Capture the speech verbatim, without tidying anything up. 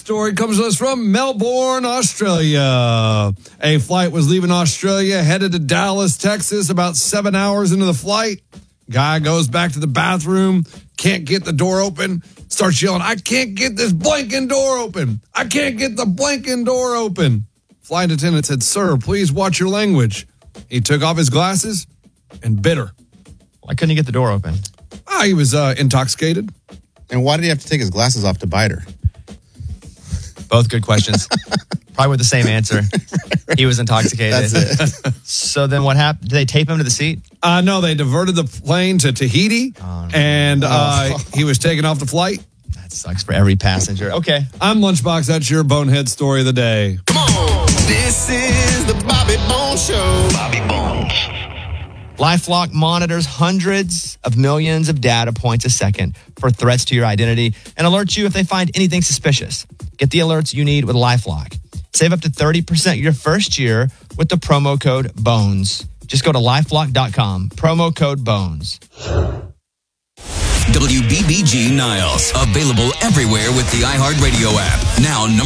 story comes to us from Melbourne, Australia. A flight was leaving Australia, headed to Dallas, Texas, about seven hours into the flight. Guy goes back to the bathroom, can't get the door open, starts yelling, I can't get this blanking door open. I can't get the blanking door open. Flight attendant said, sir, please watch your language. He took off his glasses and bit her. Why couldn't he get the door open? Ah, he was uh, intoxicated. And why did he have to take his glasses off to bite her? Both good questions. Probably with the same answer. He was intoxicated. That's it. So then what happened? Did they tape him to the seat? Uh, no, they diverted the plane to Tahiti, Oh, no. and uh, he was taken off the flight. That sucks for every passenger. Okay. I'm Lunchbox. That's your bonehead story of the day. Come on. This is the Bobby Bones Show. Bobby Bones. LifeLock monitors hundreds of millions of data points a second for threats to your identity and alerts you if they find anything suspicious. Get the alerts you need with LifeLock. Save up to thirty percent your first year with the promo code BONES. Just go to lifelock dot com, promo code BONES. W B B G Niles. Available everywhere with the iHeartRadio app. Now number